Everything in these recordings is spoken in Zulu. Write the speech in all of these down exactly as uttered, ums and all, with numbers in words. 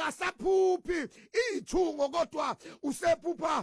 akasaphuphi ithungo kodwa usephupha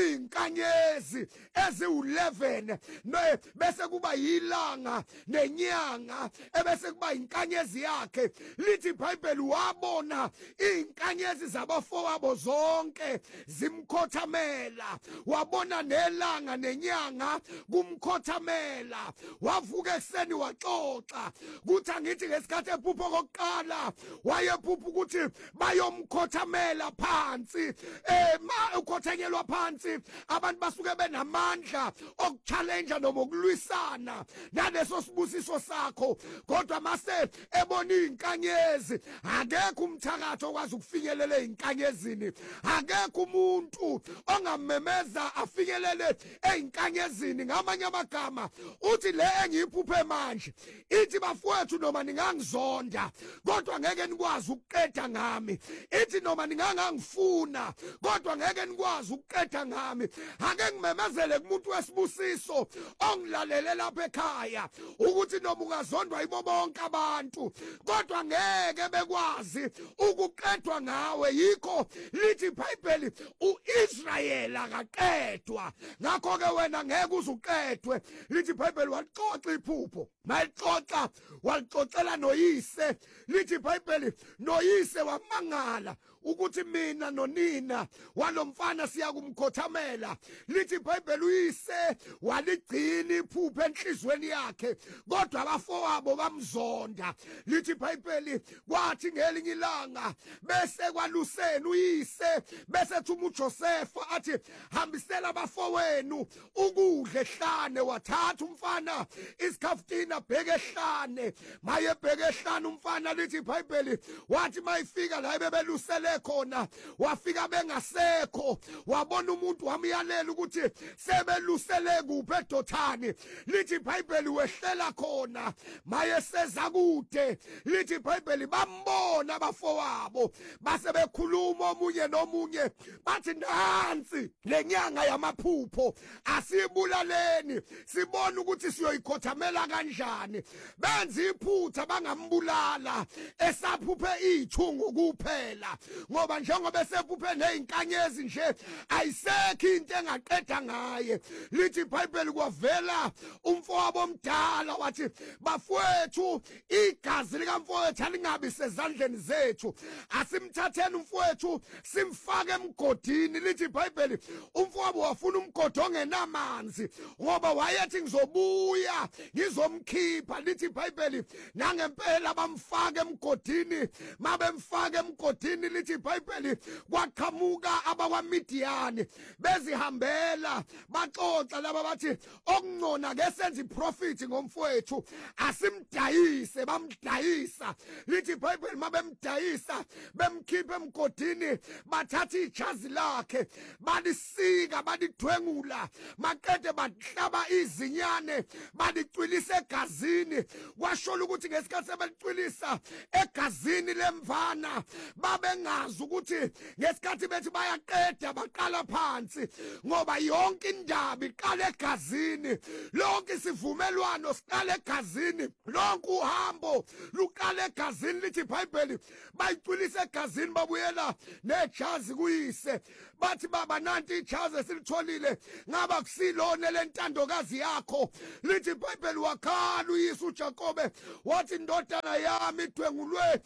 inkanyezi eziwu-eleven bese kuba yilanga nenyanga ebese kuba inkanyezi yakhe. Lithi iBhayibheli wabona inkanyezi zabafowabo zonke zimkhothamela, wabona nelanga nenyanga kumkhothamela. Wavuka ekseni waxoxa kuthi angithi ngesikhathi ephupho kokuqala wayephupha ukuthi bayomkhothamela phansi, eh ma ukhothelwa phansi abantu basuke benamandla okuchallenge noma ukulwisana naleso sibusiso sakho, kodwa mase ebona inkanyezi akekho umthakatho okwazi ukufinyelela einkanyezini, akekho umuntu ongamemeza afinyelele einkanyezini. Ngamanye amagama uthi le engiyiphuphe manje ithi bafowethu noma ningangizonda kodwa ngeke nikwazi ukuqeda ngami, ithi noma ningangangifuna kodwa ngeke nikwazi ukuqeda ngami. Ake ngimemezele kumuntu wesibusiso ongilalele lapha ekhaya ukuthi noma ungazondwa yibo bonke abantu kodwa ngeke bekwazi ukuqedwa ngawe. Yikho lithi iBhayibheli uIsrayeli akaqedwa, ngakho ke wena ngeke uzuqedwe. Lithi iBhayibheli walixoxa iphupho, malixoxa walixoxela noyise. Lithi iBhayibheli noyise wamangala ukuthi mina nonina walomfana siya kumkhothamela. Lithi iBhayibheli uyise waligcina iphupho enhlizweni yakhe kodwa abafowabo bamzonda. Lithi iBhayibheli kwathi ngelinye ilanga bese kwaluseni uyise bese thuma uJosefa athi hambisela abafowenu ukudla ehlane. Wathatha umfana isikhafutina bheke ehlane, maye bheke ehlane umfana. Lithi iBhayibheli wathi mayifika la bebelusele khona wafika bengasekho, wabona umuntu wamyalela ukuthi sebelusele kuphi edothani. Lithi iBhayibheli wehlela khona maye seza kude. Lithi iBhayibheli bambona abafowabo base bekhuluma omunye nomunye bathi nansi lenyanga yamaphupho asibulaleni sibona ukuthi siyoyikhothamela kanjani. Benza iphutha bangambulala esaphuphe ithungo kuphela, ngoba njengoba esephuphe nezinkanyezi nje ayisekho into engaqeda ngaye. Lithi iBhayibheli kwavela umfowabo omdala wathi bafowethu igazi likamfowethu alingabi sezandleni zethu, asimthatheni umfowethu simfake emgodini. Lithi iBhayibheli umfowabo wafuna umgodi ongenamanzi ngoba wayethi ngizobuya ngizomkhipha. Lithi iBhayibheli nangempela bamfake emgodini, mabemfake emgodini lithi iBhayibheli kwaqhamuka abakwaMidiyani bezihambela baxoxa laba bathi okungcona ke senze iprofit ngomfowethu asimdayise. Bamdayisa. Lithi iBhayibheli mabemdayisa bemkhipha emgodini bathatha ijazi lakhe balisika balidwengula maqede bahlaba izinyane balicwilisa egazini. Kwashola ukuthi ngesikhathi sebelicwilisa egazini lemvana babengazi ukuthi ngesikhathi bethi bayaqeda baqala phansi, ngoba yonke indaba iqala egazini, lonke isivumelwano siqala egazini, lonke uhambo luqala egazini. Lithi iBhayibheli bayicwilisa egazini babuyela nejazi kuyise bathi baba nanti ijazi esilitholile ngaba kusilone lentandokazi yakho. Lithi iBhayibheli wakhala uyise uJakobe wathi indodana yami idwengulwe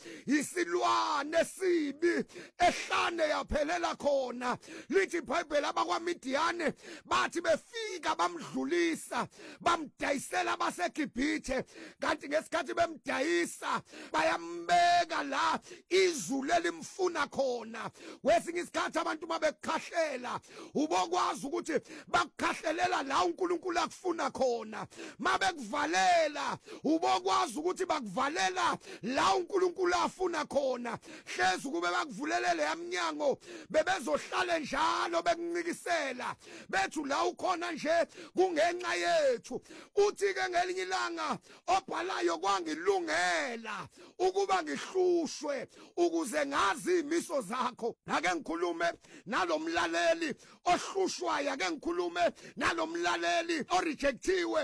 isilwane sibi ehlane yaphelela khona. Lithi iBhayibheli abakwaMidiyane bathi befika bamdlulisa bamdayisela baseGibhithe, kanti ngesikhathi bemdayisa bayambeka la izulu elimfuna khona. Kwesinye isikhathi abantu mabekhahlela ubokwazi ukuthi bakukhahlelela la uNkulunkulu akufuna khona, mabekuvalela ubokwazi ukuthi bakuvalela la uNkulunkulu afuna khona. Hlezi kube bakuvulelele yaminyango bebezohlala njalo bekuncikisela bethu la ukhona nje kungenxa yethu. Uthi ke ngelinye ilanga obhalayo kwangilungela ukuba ngihlushwe ukuze ngazi imiso zakho. Ake ngikhulume nalomlaleli ohlushwayo, ake ngikhulume nalomlaleli orejectiwe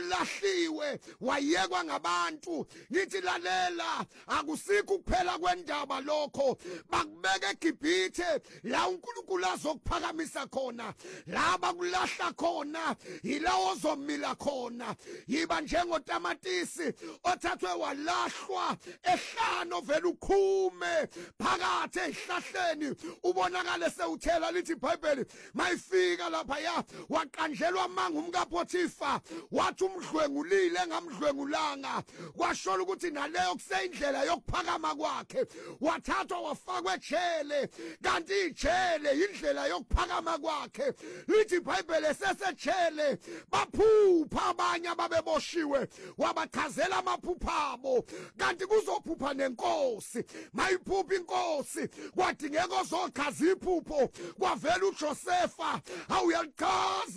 olahliwe wayekwa ngabantu. Ngithi lalela, akusikho kuphela kwendaba lokho. bakubeka eGibhithe la uNkulunkulu azokuphakamisa khona, la bakulahla khona yila ozomila khona. Yiba njengotamatisi othathwe walahlwa ehlano vele ukhume phakathi ezihlahleni ubonakale sewuthela. Lithi iBhayibheli mayifika lapha ya waqanjelwa manga umkaPhothifa, wathi umdlwengulile engamdlwengulanga, kwashola ukuthi naleyo kuseyindlela yokuphakama kwakhe. Wathathwa wafakwa ejele, kanti ijele indlela yokuphakama kwakhe. Lithi iBhayibheli sesejele baphupha abanye ababeboshiwe, wabachazela amaphupha abo, kanti kuzophupha nenkosi. Mayiphupha inkosi kwadingeka ozochaza iphupho, kwavela uJosefa awuyalichaza